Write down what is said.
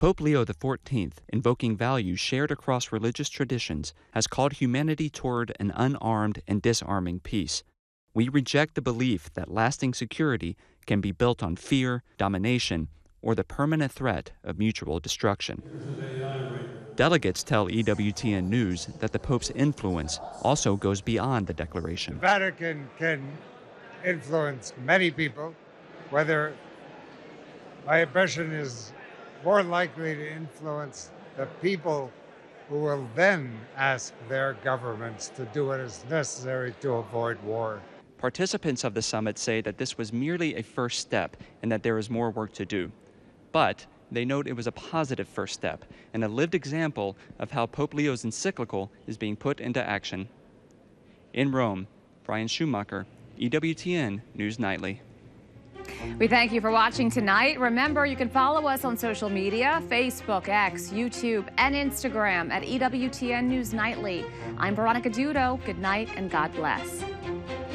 Pope Leo XIV, invoking values shared across religious traditions, has called humanity toward an unarmed and disarming peace. We reject the belief that lasting security can be built on fear, domination, or the permanent threat of mutual destruction. Delegates tell EWTN News that the Pope's influence also goes beyond the declaration. The Vatican can influence many people, whether my impression is more likely to influence the people who will then ask their governments to do what is necessary to avoid war. Participants of the summit say that this was merely a first step and that there is more work to do. But they note it was a positive first step and a lived example of how Pope Leo's encyclical is being put into action. In Rome, Brian Schumacher, EWTN News Nightly. We thank you for watching tonight. Remember, you can follow us on social media, Facebook, X, YouTube, and Instagram at EWTN News Nightly. I'm Veronica Dudo. Good night and God bless.